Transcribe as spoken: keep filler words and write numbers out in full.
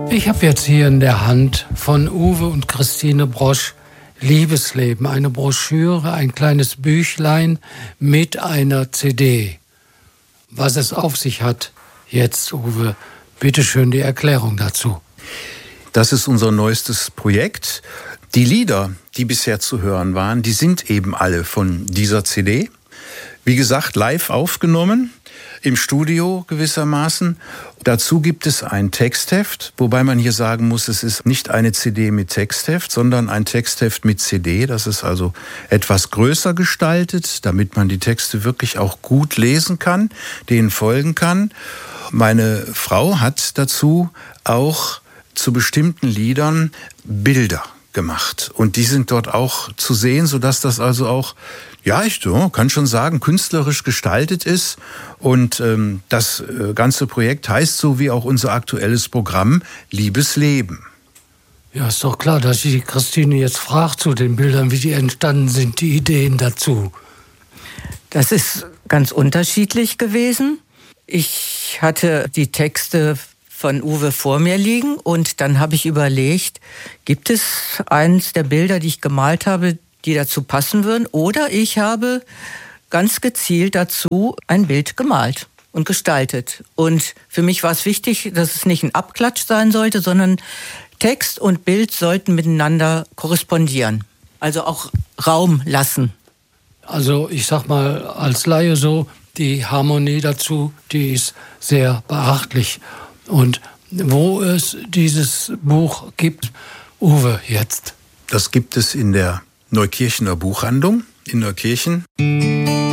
Ich habe jetzt hier in der Hand von Uwe und Christine Brosch Liebesleben, eine Broschüre, ein kleines Büchlein mit einer C D. Was es auf sich hat, jetzt, Uwe, bitteschön die Erklärung dazu. Das ist unser neuestes Projekt. Die Lieder, die bisher zu hören waren, die sind eben alle von dieser C D. Wie gesagt, live aufgenommen, im Studio gewissermaßen. Dazu gibt es ein Textheft, wobei man hier sagen muss, es ist nicht eine C D mit Textheft, sondern ein Textheft mit C D. Das ist also etwas größer gestaltet, damit man die Texte wirklich auch gut lesen kann, denen folgen kann. Meine Frau hat dazu auch zu bestimmten Liedern Bilder gemacht. Und die sind dort auch zu sehen, sodass das also auch, ja, ich so, kann schon sagen, künstlerisch gestaltet ist. Und ähm, das äh, ganze Projekt heißt so wie auch unser aktuelles Programm Liebesleben. Ja, ist doch klar, dass ich die Christine jetzt frage zu den Bildern, wie die entstanden sind, die Ideen dazu. Das ist ganz unterschiedlich gewesen. Ich hatte die Texte von Uwe vor mir liegen und dann habe ich überlegt, gibt es eins der Bilder, die ich gemalt habe, die dazu passen würden, oder ich habe ganz gezielt dazu ein Bild gemalt und gestaltet. Und für mich war es wichtig, dass es nicht ein Abklatsch sein sollte, sondern Text und Bild sollten miteinander korrespondieren, also auch Raum lassen. Also ich sag mal als Laie so, die Harmonie dazu, die ist sehr beachtlich. Und wo es dieses Buch gibt, Uwe, jetzt? Das gibt es in der Neukirchener Buchhandlung in Neukirchen.